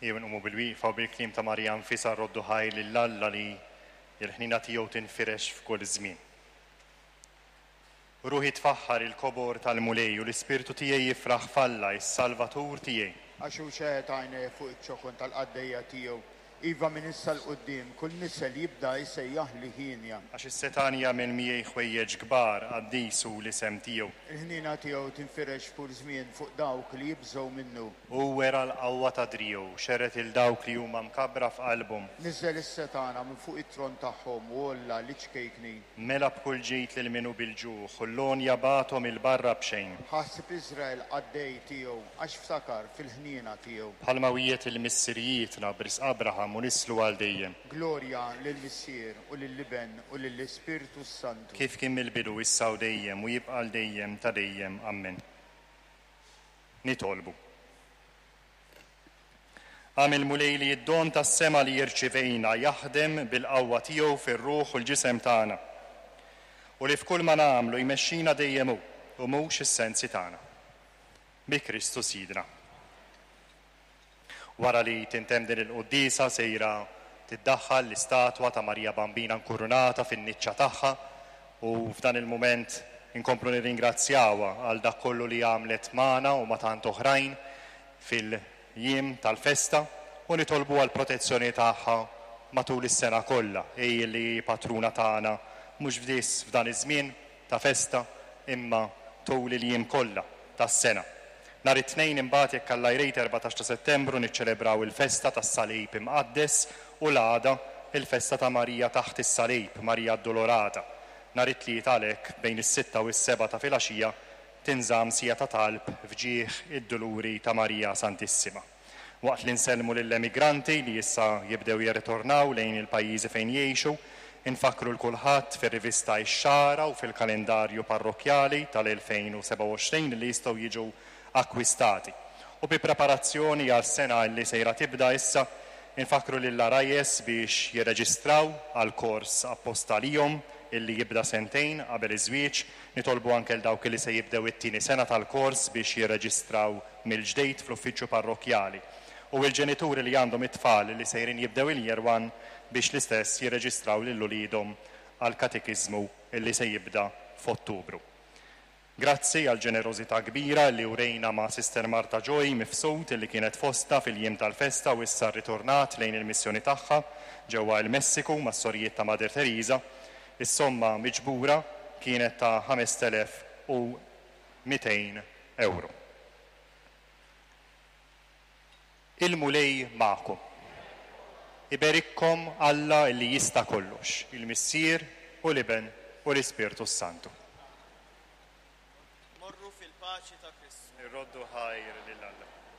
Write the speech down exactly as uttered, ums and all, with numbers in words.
Jew nqumu bil-wieqfa u bil-kliem ta' Marija nfisha rroddu ħaj lill-Alla li l-ħnina tiegħu tinfirex f'kull żmien. Ruħi tfaħħar il-kobor tal-mulej u l-ispirtu tiegħi jifraħ f'Alla is-Salvatur tiegħi. Għaxu xeħet għajne fuq iċ-ċokon tal-qaddejja tiegħu. Iva minn issa l-qoddim, kull nissel jibda jsejjaħ li ħinja. Għax is-setan jagħmel miegħi ħwejjeġ kbar għaddisu l-isem tiegħu. Il-ħnina tiegħu tinfirex fuq żmien fuq dawk li jibżgħu minnu. U wera l-qawwa ta' driju, xeret il dawk li huma mkabbra f'qalbhom. Niżel is-setana minn fuq it-tron tagħhom u olla li ċkejkni. Mela b'kull ġejt lil minu bil-ġuħ, u l-lon jabathom il-barra b'xejn. Ħassib Iżrael għaddej tiegħu għax ftakar fil-ħnina tiegħu. Bħalma wiet il-missirijietna bris Abraham u nislu għal dejjem. Glorja lill-Missier u lill-Liben u lill-Ispirtu Santu. Kif kien mill-bidu issa u dejjem u jibqa' l dejjem ta' dejjem. Amen. Nitolbu. Għamil mulej li id-don tas-sema li jirċivejna jaħdem bil-qawwa tiegħu fir-ruħ u l-ġisem tagħna. U li f'kull ma nagħmlu jmexxina dejjem hu u mhux is-sensi tagħna. Bi Kristu Sidna. Wara li tintem din il-qudiesa sejra tiddaħħal l-istatwa ta' Marija Bambina nkurunata fin-niċċa tagħha u f'dan il-mument inkomplu nirringrazzjawha għal dak kollu li għamlet magħna u ma' tant oħrajn fil-jiem tal-festa u nitolbu għal protezzjoni tagħha matul is-sena kollha ej li patruna tagħna mhux f'dis f'dan iż-żmien ta' festa imma tul il-jiem kollha tas-sena. Nhar it-tnejn imbagħad jekk Alla jrid erbatax ta' Settembru niċċelebraw il-festa tas-Salib imqaddes u l-għada il-festa ta' Marija taħt is-Salib, Marija Addolorata. Nhar it-tlieta għalhekk bejn is-sitta u s-seba' ta' filgħaxija tinżamm sija ta' talb fġieħ id-duluri ta' Marija Santissima. Waqt li nsellmu lill-emigranti li issa jibdew jirritornaw lejn il-pajjiżi fejn jgħixu, infakru l-kulħadd fir-rivista X-Xara u fil-kalendarju parrokjali tal-elfejn u seba' u għoxrin li jistgħu jiġu akkwistati. U bi preparazzjoni għal sena li sejra tibda issa, infakru lill-arajes biex jirreġistraw għal kors apposta lihom illi jibda sentejn qabel iż-żwieġ, nitolbu anke l dawk li se jibdew it-tieni sena tal-kors biex jirreġistraw mill-ġdejt fl-uffiċċju parrokjali. U l-ġenituri li għandhom it-tfal li sejrin jibdew il-year one biex l-istess jirreġistraw lil ulidhom għal katekizmu illi se jibda f'Ottubru. Grazzi għal ġenerożità kbira li urejna ma' Sister Marta Joy mifsud li kienet fosta fil-jiem tal-festa u issa rritornat lejn il-missjoni tagħha ġewwa l-Messiku ma' sorjiet ta' Mater Teresa. Is-somma miġbura kienet ta' ħames telef u mitejn euro. Il-mulej magħkom. Iberikkom Alla li jista' kollox, il-Missier u l-Iben u l-Ispirtu Santu. Morru fil-paċi ta' Kristu. Irroddu ħajr lil Alla.